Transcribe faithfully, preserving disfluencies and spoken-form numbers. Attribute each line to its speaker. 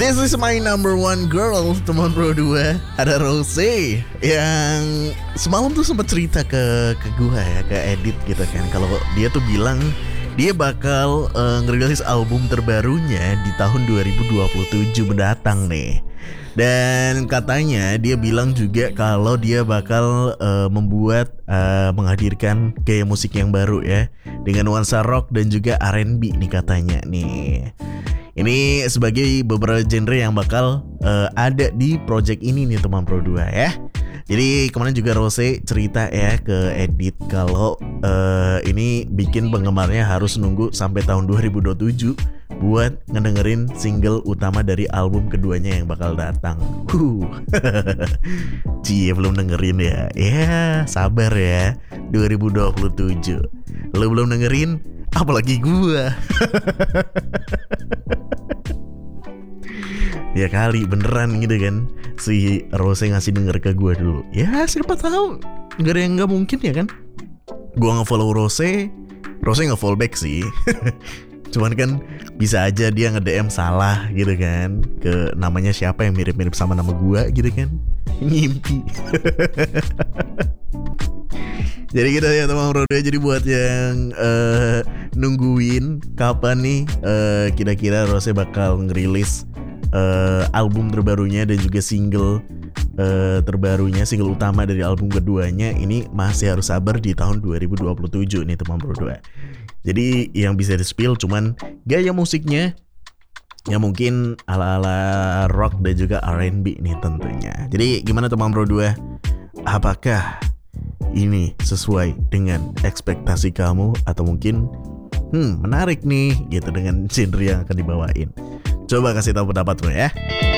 Speaker 1: This is my number one girl, teman Pro dua. Ada Rose yang semalam tuh sempat cerita ke ke gue ya, ke Edit gitu kan. Kalau dia tuh bilang dia bakal uh, ngerilis album terbarunya di tahun dua ribu dua puluh tujuh mendatang nih. Dan katanya dia bilang juga kalau dia bakal uh, membuat uh, menghadirkan gaya musik yang baru ya, dengan nuansa rock dan juga R and B nih katanya nih. Ini sebagai beberapa genre yang bakal uh, ada di project ini nih teman Pro dua ya. Jadi kemarin juga Rose cerita ya ke Edit kalau uh, ini bikin penggemarnya harus nunggu sampai tahun dua ribu dua puluh tujuh buat ngedengerin single utama dari album keduanya yang bakal datang. Huh. Cie belum dengerin ya. Ya sabar ya, dua ribu dua puluh tujuh. Lo belum dengerin, apalagi gua. Ya kali beneran gitu kan, si Rose ngasih denger ke gue dulu. Ya siapa tahu, gak ada yang gak mungkin ya kan. Gue nge-follow Rose, Rose nge-follow back sih. Cuman kan bisa aja dia nge-D M salah gitu kan, ke namanya siapa yang mirip-mirip sama nama gue gitu kan. Ngimpi. Jadi gitu ya teman Pro dua. Jadi buat yang uh, nungguin kapan nih uh, kira-kira Rose bakal ngerilis Uh, album terbarunya dan juga single uh, terbarunya, single utama dari album keduanya, ini masih harus sabar di tahun dua ribu dua puluh tujuh nih teman Pro dua. Jadi yang bisa di-spill cuman gaya musiknya ya mungkin ala-ala rock dan juga R and B nih tentunya. Jadi gimana teman Pro dua? Apakah ini sesuai dengan ekspektasi kamu atau mungkin hmm menarik nih gitu dengan genre yang akan dibawain? Coba kasih tahu pendapatmu ya.